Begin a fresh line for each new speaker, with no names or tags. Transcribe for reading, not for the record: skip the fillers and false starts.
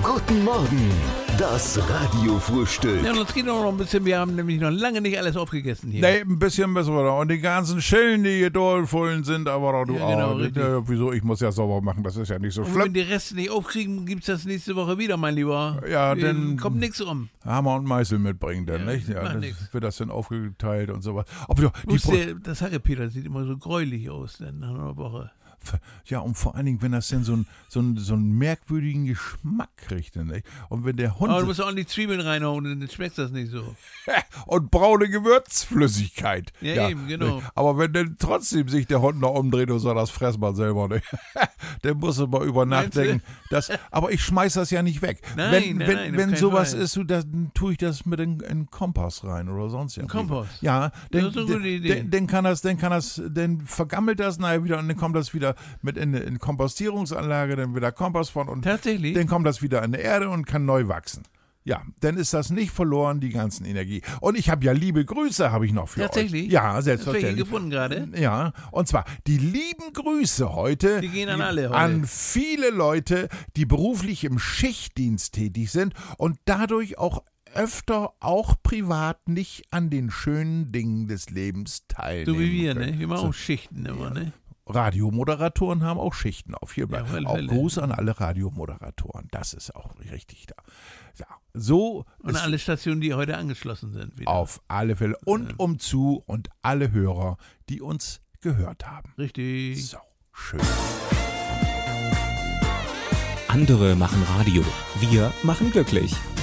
Guten Morgen, das Radiofrühstück.
Ja, und uns geht noch ein bisschen. Wir haben nämlich noch lange nicht alles aufgegessen hier.
Nee, ein bisschen müssen wir da. Und die ganzen Schillen, die hier dolvollen sind, aber auch du
Ja, genau,
auch.
richtig.
Wieso? Ich muss ja sauber machen, das ist ja nicht so
Und wenn wir
schlimm.
die Reste nicht aufkriegen, gibt's das nächste Woche wieder, mein Lieber.
Ja, dann
kommt nichts rum.
Hammer und Meißel mitbringen, dann,
Ja,
nicht? Ja,
macht
das
nix.
wird das dann aufgeteilt und sowas. Aber doch,
Das Hackepeter sieht immer so gräulich aus, dann nach einer Woche.
ja, und vor allen Dingen, wenn das denn so einen merkwürdigen Geschmack kriegt, dann, nicht? Und wenn der Hund
Aber du musst auch in die Zwiebeln reinhauen, dann schmeckt das nicht so.
und braune Gewürzflüssigkeit.
Ja, eben, genau.
Nicht? Aber wenn dann trotzdem sich der Hund noch umdreht und sagt, das fress mal selber, nicht? Dann musst du mal über
Meinst du?
nachdenken. Aber ich schmeiß das ja nicht weg.
Nein,
wenn
auf keinen
sowas
Fall.
ist, dann tue ich das mit in Kompost rein oder sonst irgendwie.
Kompost?
Ja,
Das ist eine gute Idee.
dann vergammelt das nachher wieder und dann kommt das wieder mit in Kompostierungsanlage, dann wieder Kompost von und
Tatsächlich?
dann kommt das wieder in die Erde und kann neu wachsen. Ja, dann ist das nicht verloren, die ganzen Energie. Und ich habe ja liebe Grüße, habe ich noch für
Tatsächlich?
euch. Ja,
Welche
selbstverständlich.
gefunden gerade?
Ja, und zwar die lieben Grüße heute.
Die gehen an alle heute.
An viele Leute, die beruflich im Schichtdienst tätig sind und dadurch auch öfter, auch privat, nicht an den schönen Dingen des Lebens teilnehmen
So wie wir,
können.
ne? Wir machen auch Schichten immer, ne?
Radiomoderatoren haben auch Schichten auf. Hier
Ja, auf alle
auch
Fälle.
Gruß an alle Radiomoderatoren. Das ist auch richtig da. Ja, so
Und
ist
alle Stationen, die heute angeschlossen sind. Wieder.
auf alle Fälle. Und umzu und alle Hörer, die uns gehört haben.
Richtig.
So, schön.
Andere machen Radio. Wir machen glücklich.